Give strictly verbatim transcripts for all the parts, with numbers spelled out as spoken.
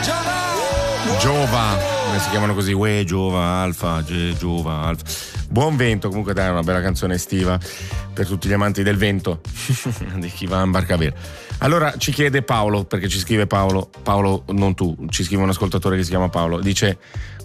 Giova, come si chiamano così? Uè, Giova, Alfa, G, Giova, Alfa. Buon vento, comunque dai, una bella canzone estiva per tutti gli amanti del vento, di chi va in barca a bere. Allora ci chiede Paolo, perché ci scrive Paolo, Paolo non tu, ci scrive un ascoltatore che si chiama Paolo, dice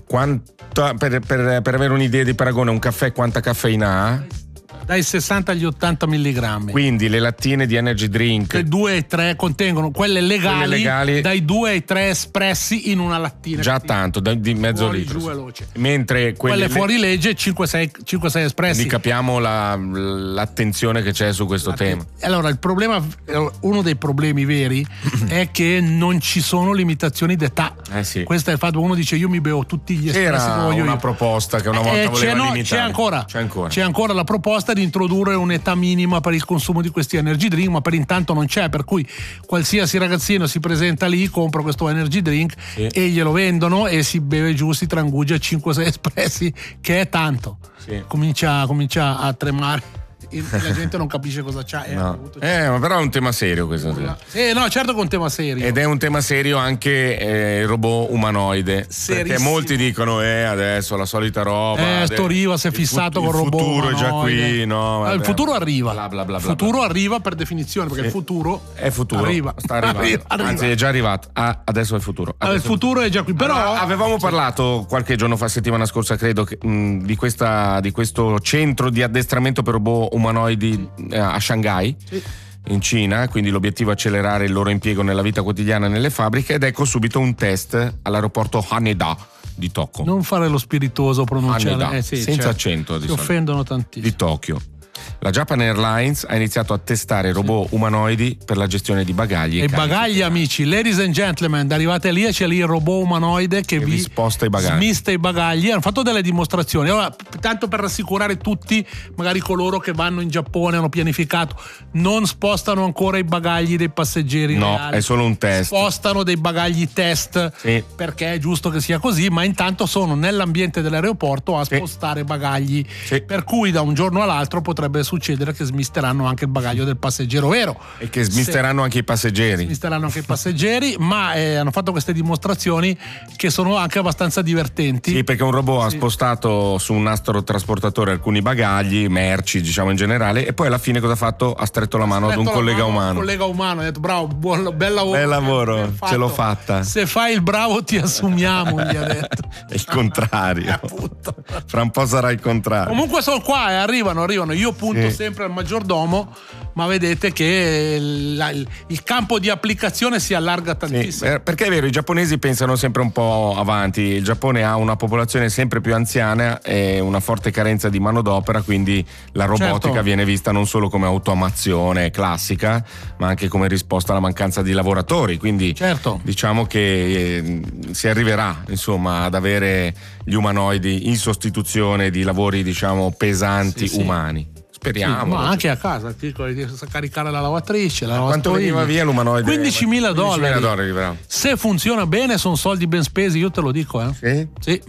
quanta, per, per, per avere un'idea di paragone, un caffè quanta caffeina ha? Dai sessanta agli ottanta milligrammi. Quindi le lattine di energy drink due e tre contengono quelle legali, quelle legali, dai due ai tre espressi in una lattina. Già tanto, da, di mezzo fuori, litro. Giù veloce. Mentre quelle, quelle fuori legge cinque sei espressi. Quindi capiamo la, l'attenzione che c'è su questo tema. Allora, il problema, uno dei problemi veri è che non ci sono limitazioni d'età. Eh sì. Questo è il fatto, uno dice io mi bevo tutti gli espressi Era che voglio una io. proposta che una volta eh, voleva c'è, no, limitare. c'è ancora, c'è ancora. C'è ancora la proposta di introdurre un'età minima per il consumo di questi energy drink, ma per intanto non c'è, per cui qualsiasi ragazzino si presenta lì, compra questo energy drink sì. e glielo vendono e si beve giù, si trangugia cinque sei espressi, che è tanto. Sì. Comincia, comincia a tremare. La gente non capisce cosa c'ha. Eh, no. eh, ma però è un tema serio questo. Eh, no, certo che è un tema serio. Ed è un tema serio anche eh, il robot umanoide. Perché molti dicono, eh, adesso la solita roba. Eh, sto Riva si è fissato con il robot. Il futuro umanoide. è già qui, no? Ah, il futuro arriva. Bla bla bla il bla futuro bla. arriva per definizione, perché sì. il futuro è futuro. Arriva. Sta arrivando. Arriva, arriva. Anzi, è già arrivato. Ah, adesso è il futuro. Allora, il futuro è già qui. Però allora, avevamo parlato qualche giorno fa, settimana scorsa, credo, che, mh, di, questa, di questo centro di addestramento per robot umanoidi a Shanghai, sì. in Cina, quindi l'obiettivo è accelerare il loro impiego nella vita quotidiana nelle fabbriche, ed ecco subito un test all'aeroporto Haneda di Tokyo. Non fare lo spiritoso pronunciare, eh, sì, senza certo. accento. Si offendono tantissimo. Di Tokyo. La Japan Airlines ha iniziato a testare robot sì. umanoidi per la gestione di bagagli. E, e bagagli, amici, ladies and gentlemen, arrivate lì e c'è lì il robot umanoide che, che vi, vi sposta i bagagli. smista i bagagli. Hanno fatto delle dimostrazioni. Allora, tanto per rassicurare tutti, magari coloro che vanno in Giappone, hanno pianificato, non spostano ancora i bagagli dei passeggeri. No, reali. È solo un test. Spostano dei bagagli test, sì. perché è giusto che sia così, ma intanto sono nell'ambiente dell'aeroporto a spostare sì. bagagli. Sì. Per cui da un giorno all'altro potrebbe succedere che smisteranno anche il bagaglio del passeggero vero e che smisteranno Se, anche i passeggeri smisteranno anche i passeggeri ma eh, hanno fatto queste dimostrazioni che sono anche abbastanza divertenti. Sì, perché un robot sì. ha spostato su un nastro trasportatore alcuni bagagli, merci diciamo in generale, e poi alla fine cosa ha fatto? Ha stretto la mano ad un collega mano, umano un collega umano ha detto bravo, buon, bel lavoro, bel lavoro ce l'ho fatta, se fai il bravo ti assumiamo, gli ha detto. È il contrario, fra un po' sarà il contrario. Comunque sono qua e eh, arrivano arrivano io punto sì. sempre al maggiordomo, ma vedete che la, il, il campo di applicazione si allarga tantissimo. Sì, perché è vero, i giapponesi pensano sempre un po' avanti. Il Giappone ha una popolazione sempre più anziana e una forte carenza di manodopera, quindi la robotica certo. viene vista non solo come automazione classica, ma anche come risposta alla mancanza di lavoratori. Quindi certo. diciamo che eh, si arriverà insomma ad avere gli umanoidi in sostituzione di lavori diciamo pesanti sì, umani. Sì. Speriamo. Sì, ma anche a casa, ti caricare la lavatrice, la quanto veniva via l'umanoide? quindicimila dollari. dollari bravo. Se funziona bene sono soldi ben spesi, io te lo dico, eh. Sì? Sì.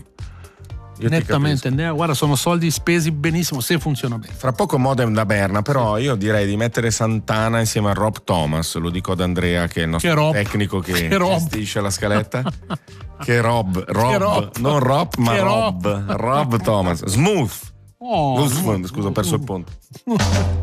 Io nettamente, ne, guarda, sono soldi spesi benissimo se funziona bene. Fra poco modem da Berna, però io direi di mettere Santana insieme a Rob Thomas, lo dico ad Andrea che è il nostro che tecnico che, che gestisce la scaletta. Che Rob, Rob, che Rob. non Rob ma che Rob, Rob, Rob Thomas, Smooth. Oh, Scusa, ho perso il ponte.